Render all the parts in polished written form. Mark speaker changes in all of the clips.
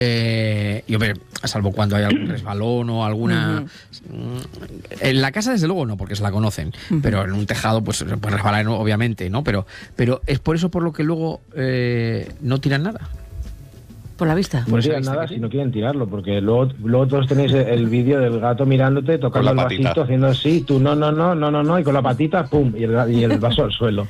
Speaker 1: Y hombre, salvo cuando hay algún resbalón o alguna... En la casa desde luego no, porque se la conocen, pero en un tejado pues puede resbalar obviamente, ¿no? Pero es por eso por lo que luego no tiran nada.
Speaker 2: Por la vista.
Speaker 3: No tiran nada si no quieren tirarlo, porque luego todos tenéis el vídeo del gato mirándote, tocando el vasito, haciendo así, tú no, y con la patita, pum, y el vaso al suelo.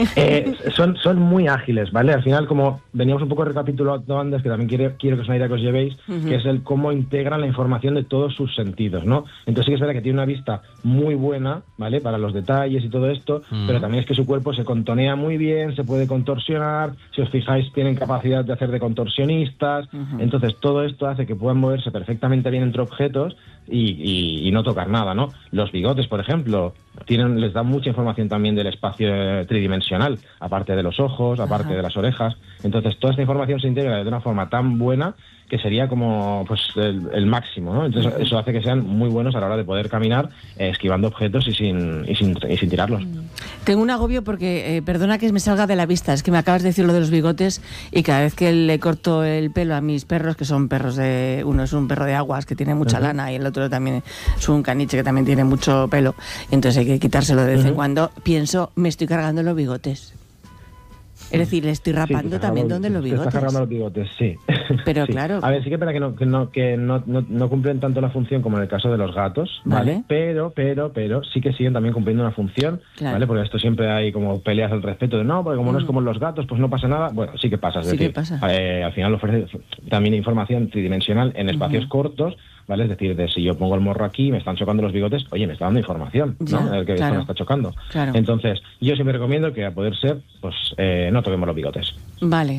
Speaker 3: Son muy ágiles, ¿vale? Al final, como veníamos un poco recapitulando antes, que también quiero que es una idea que os llevéis, que es el cómo integran la información de todos sus sentidos, ¿no? Entonces sí que es verdad que tiene una vista muy buena, ¿vale? Para los detalles y todo esto, pero también es que su cuerpo se contonea muy bien, se puede contorsionar, si os fijáis, tienen capacidad de hacer de contorsionista. Entonces todo esto hace que puedan moverse perfectamente bien entre objetos y no tocar nada, ¿no? Los bigotes, por ejemplo, les dan mucha información también del espacio tridimensional, aparte de los ojos, aparte de las orejas. Entonces toda esta información se integra de una forma tan buena que sería como pues el máximo, ¿no? Entonces eso hace que sean muy buenos a la hora de poder caminar esquivando objetos y sin tirarlos.
Speaker 2: Tengo un agobio porque, perdona que me salga de la vista, es que me acabas de decir lo de los bigotes y cada vez que le corto el pelo a mis perros, que son perros uno es un perro de aguas que tiene mucha lana y el otro también es un caniche que también tiene mucho pelo, entonces hay que quitárselo de vez en cuando, pienso, me estoy cargando los bigotes. Es decir, le estoy rapando también donde los bigotes.
Speaker 3: Estás cargando los bigotes, sí.
Speaker 2: Pero
Speaker 3: sí.
Speaker 2: claro.
Speaker 3: A ver, sí que es verdad que no cumplen tanto la función como en el caso de los gatos, ¿vale? Pero sí que siguen también cumpliendo una función, ¿vale? Porque esto siempre hay como peleas al respecto de no, porque como no es como los gatos, pues no pasa nada. Bueno, sí que pasa. Es decir, al final ofrece también información tridimensional en espacios cortos, ¿vale? Es decir, si yo pongo el morro aquí y me están chocando los bigotes, oye, me está dando información, ¿no? El que esto me está chocando. Claro. Entonces, yo siempre recomiendo que a poder ser, pues no toquemos los bigotes.
Speaker 2: Vale.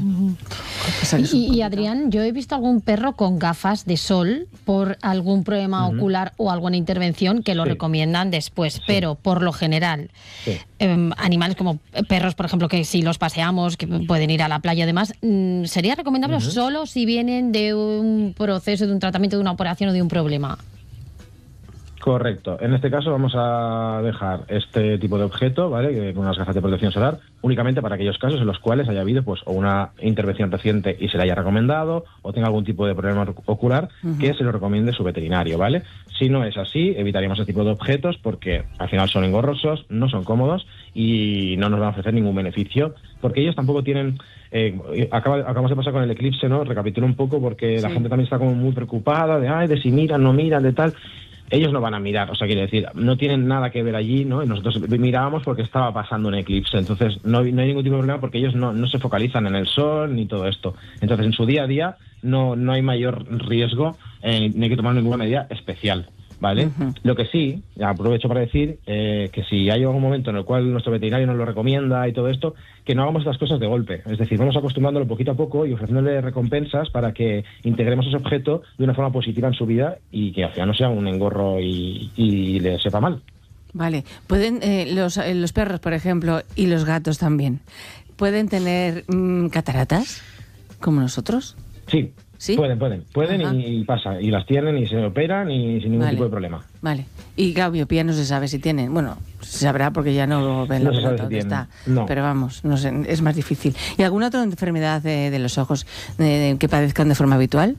Speaker 4: Y Adrián, yo he visto algún perro con gafas de sol por algún problema ocular o alguna intervención que lo recomiendan después, pero por lo general, animales como perros, por ejemplo, que si los paseamos, que pueden ir a la playa además, ¿sería recomendable solo si vienen de un proceso, de un tratamiento, de una operación o de un problema?
Speaker 3: Correcto. En este caso vamos a dejar este tipo de objeto, ¿vale? Con unas gafas de protección solar, únicamente para aquellos casos en los cuales haya habido pues o una intervención reciente y se le haya recomendado, o tenga algún tipo de problema ocular que se lo recomiende su veterinario, ¿vale? Si no es así, evitaríamos ese tipo de objetos porque al final son engorrosos, no son cómodos y no nos van a ofrecer ningún beneficio, porque ellos tampoco tienen... acabamos de pasar con el eclipse, ¿no? Recapitulo un poco porque la gente también está como muy preocupada de si miran, no miran, de tal... Ellos no van a mirar, o sea, quiere decir, no tienen nada que ver allí, ¿no? Y nosotros mirábamos porque estaba pasando un eclipse, entonces no hay ningún tipo de problema porque ellos no se focalizan en el sol ni todo esto. Entonces, en su día a día no hay mayor riesgo ni hay que tomar ninguna medida especial, ¿vale? Lo que sí, aprovecho para decir que si hay algún momento en el cual nuestro veterinario nos lo recomienda y todo esto, que no hagamos estas cosas de golpe. Es decir, vamos acostumbrándolo poquito a poco y ofreciéndole recompensas para que integremos ese objeto de una forma positiva en su vida y que al final no sea un engorro y le sepa mal.
Speaker 2: Vale. ¿Pueden los perros, por ejemplo, y los gatos también, pueden tener cataratas como nosotros?
Speaker 3: Sí. ¿Sí? Pueden y pasa, y las tienen y se operan y sin ningún tipo de problema.
Speaker 2: Vale, y claro, miopía no se sabe si tienen, bueno, se sabrá porque ya no ven la pelota donde está, pero vamos, no sé, es más difícil. ¿Y alguna otra enfermedad de los ojos que padezcan de forma habitual?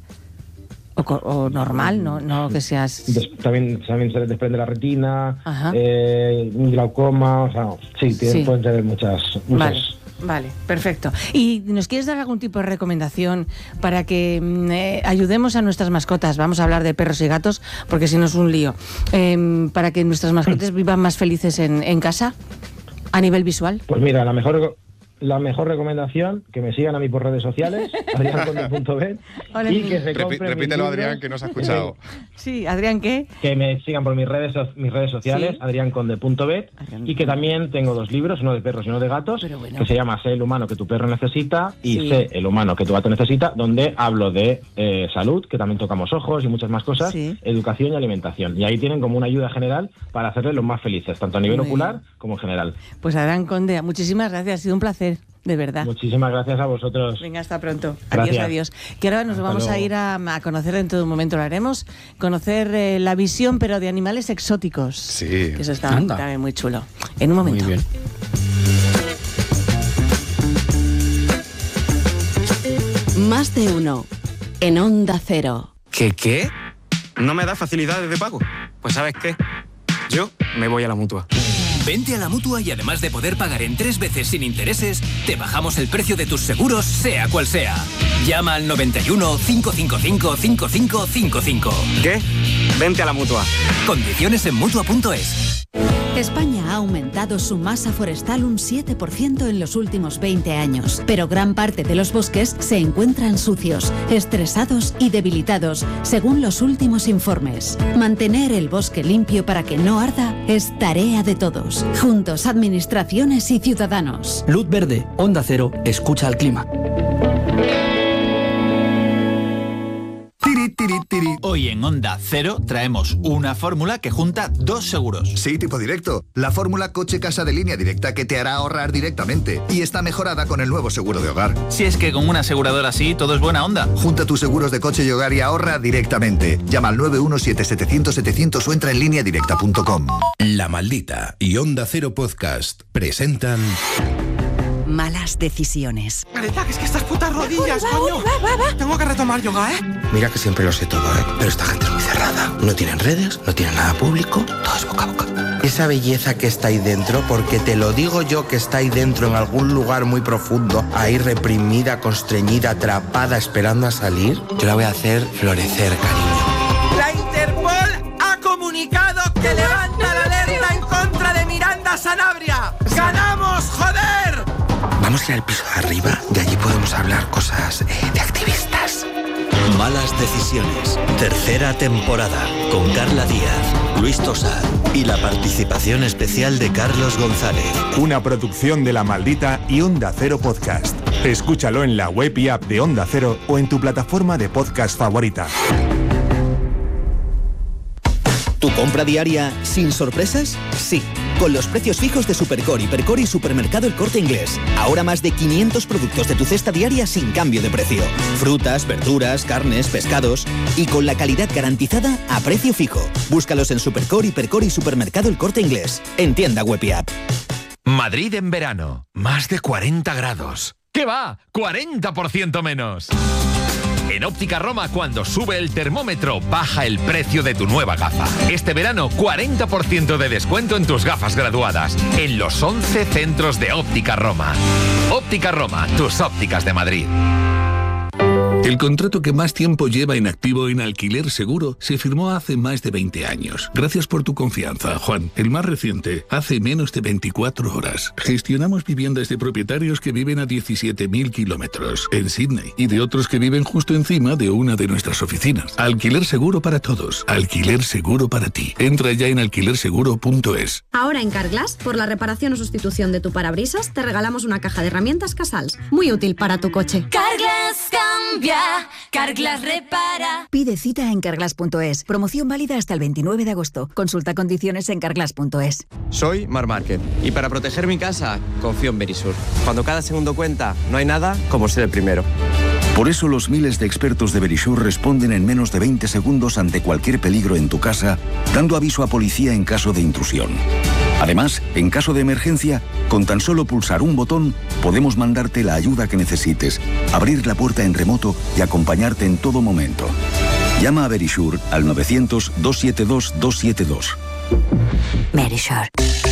Speaker 2: O normal, no que seas...
Speaker 3: También se les desprende la retina, glaucoma, o sea, pueden tener muchas...
Speaker 2: Vale, perfecto. ¿Y nos quieres dar algún tipo de recomendación para que ayudemos a nuestras mascotas? Vamos a hablar de perros y gatos, porque si no es un lío. Para que nuestras mascotas vivan más felices en casa, a nivel visual.
Speaker 3: Pues mira, la mejor recomendación, que me sigan a mí por redes sociales, adrianconde.bet, y que se compren
Speaker 5: Repítelo, Adrián, que no se ha escuchado.
Speaker 2: Sí, Adrián, ¿qué?
Speaker 3: Que me sigan por mis redes sociales, adrianconde.bet, y que también tengo 2 libros, uno de perros y uno de gatos, que se llama Sé el humano que tu perro necesita y Sé el humano que tu gato necesita, donde hablo de salud, que también tocamos ojos y muchas más cosas, educación y alimentación. Y ahí tienen como una ayuda general para hacerles los más felices, tanto a nivel ocular como en general.
Speaker 2: Pues Adrián Conde, muchísimas gracias, ha sido un placer. De verdad.
Speaker 3: Muchísimas gracias a vosotros.
Speaker 2: Venga, hasta pronto.
Speaker 3: Gracias.
Speaker 2: Adiós. Que ahora nos vamos a ir a conocer, en todo un momento lo haremos, conocer la visión, pero de animales exóticos.
Speaker 5: Sí.
Speaker 2: Que eso está también muy chulo. En un momento.
Speaker 1: Muy bien.
Speaker 6: Más de uno. en Onda Cero.
Speaker 7: ¿Qué? ¿No me da facilidades de pago? Pues ¿sabes qué? Yo me voy a la Mutua.
Speaker 8: Vente a la Mutua y además de poder pagar en 3 veces sin intereses, te bajamos el precio de tus seguros, sea cual sea. Llama al 91 555 5555.
Speaker 7: ¿Qué? Vente a la Mutua.
Speaker 8: Condiciones en Mutua.es.
Speaker 6: España ha aumentado su masa forestal un 7% en los últimos 20 años, pero gran parte de los bosques se encuentran sucios, estresados y debilitados, según los últimos informes. Mantener el bosque limpio para que no arda es tarea de todos. Juntos, administraciones y ciudadanos.
Speaker 9: Luz verde, Onda Cero, escucha al clima.
Speaker 10: Hoy en Onda Cero traemos una fórmula que junta 2 seguros.
Speaker 11: Sí, tipo directo. La fórmula coche-casa de Línea Directa que te hará ahorrar directamente. Y está mejorada con el nuevo seguro de hogar.
Speaker 10: Si es que con una aseguradora así todo es buena onda.
Speaker 11: Junta tus seguros de coche y hogar y ahorra directamente. Llama al 917-700-700 o entra en lineadirecta.com.
Speaker 12: La Maldita y Onda Cero Podcast presentan...
Speaker 13: Malas decisiones.
Speaker 14: Marita, que es que estas putas rodillas, coño. Tengo que retomar yoga, ¿eh?
Speaker 15: Mira que siempre lo sé todo, ¿eh? Pero esta gente es muy cerrada. No tienen redes, no tienen nada público, todo es boca a boca. Esa belleza que está ahí dentro, porque te lo digo yo que está ahí dentro en algún lugar muy profundo, ahí reprimida, constreñida, atrapada, esperando a salir, yo la voy a hacer florecer, cariño.
Speaker 14: La Interpol ha comunicado que levanta la alerta en contra de Miranda Sanabria. ¡Ganamos, joder!
Speaker 15: Vamos a ir al piso de arriba y allí podemos hablar cosas de activistas.
Speaker 16: Malas decisiones. 3ª temporada. Con Carla Díaz, Luis Tosar y la participación especial de Carlos González.
Speaker 17: Una producción de La Maldita y Onda Cero Podcast. Escúchalo en la web y app de Onda Cero o en tu plataforma de podcast favorita.
Speaker 18: ¿Tu compra diaria sin sorpresas? Sí. Con los precios fijos de Supercore, Hipercore y Supermercado El Corte Inglés. Ahora más de 500 productos de tu cesta diaria sin cambio de precio. Frutas, verduras, carnes, pescados. Y con la calidad garantizada a precio fijo. Búscalos en Supercore, Hipercore y Supermercado El Corte Inglés. En tienda web y app.
Speaker 19: Madrid en verano. Más de 40 grados. ¿Qué va? 40% menos. En Óptica Roma, cuando sube el termómetro, baja el precio de tu nueva gafa. Este verano, 40% de descuento en tus gafas graduadas, en los 11 centros de Óptica Roma. Óptica Roma, tus ópticas de Madrid.
Speaker 20: El contrato que más tiempo lleva en activo en Alquiler Seguro se firmó hace más de 20 años. Gracias por tu confianza, Juan. El más reciente, hace menos de 24 horas. Gestionamos viviendas de propietarios que viven a 17.000 kilómetros en Sydney y de otros que viven justo encima de una de nuestras oficinas. Alquiler Seguro para todos. Alquiler Seguro para ti. Entra ya en alquilerseguro.es.
Speaker 21: Ahora en Carglass, por la reparación o sustitución de tu parabrisas, te regalamos una caja de herramientas Casals. Muy útil para tu coche.
Speaker 22: Carglass cambia. Carglass repara.
Speaker 13: Pide cita en carglass.es. Promoción válida hasta el 29 de agosto. Consulta condiciones en carglass.es.
Speaker 7: Soy Mar Márquez y para proteger mi casa confío en Verisur. Cuando cada segundo cuenta, no hay nada como ser el primero.
Speaker 23: Por eso los miles de expertos de Verisur responden en menos de 20 segundos ante cualquier peligro en tu casa, dando aviso a policía en caso de intrusión. Además, en caso de emergencia, con tan solo pulsar un botón, podemos mandarte la ayuda que necesites, abrir la puerta en remoto y acompañarte en todo momento. Llama a Verisur al 900-272-272.
Speaker 13: Verisur.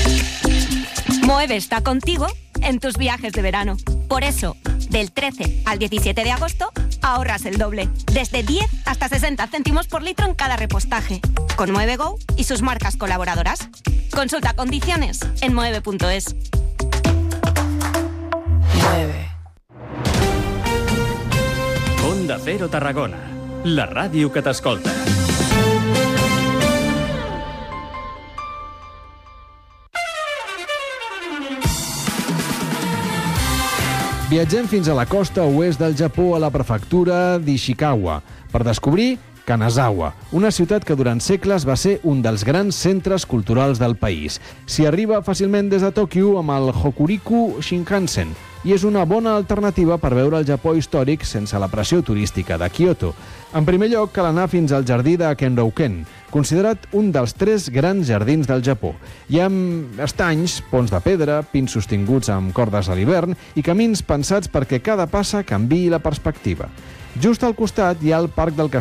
Speaker 22: Moeve está contigo en tus viajes de verano. Por eso, del 13 al 17 de agosto, ahorras el doble. Desde 10 hasta 60 céntimos por litro en cada repostaje. Con Mueve Go y sus marcas colaboradoras. Consulta condiciones en mueve.es.
Speaker 13: Mueve.
Speaker 24: Onda Cero Tarragona, la ràdio que t'escolta.
Speaker 25: Viatgem fins a la costa oest del Japó, a la prefectura d'Ishikawa, per descobrir Kanazawa, una ciutat que durant segles va ser un dels grans centres culturals del país. S'hi arriba fàcilment des de Tòquio amb el Hokuriku Shinkansen i és una bona alternativa per veure el Japó històric sense la pressió turística de Kyoto. En primer lloc, cal anar fins al jardí de Kenrōken, considerat un dels 3 grans jardins del Japó. Hi ha estanys, ponts de pedra, pins sostinguts amb cordes a l'hivern i camins pensats perquè cada passa canviï la perspectiva. Just al costat hi ha el Parc del Castell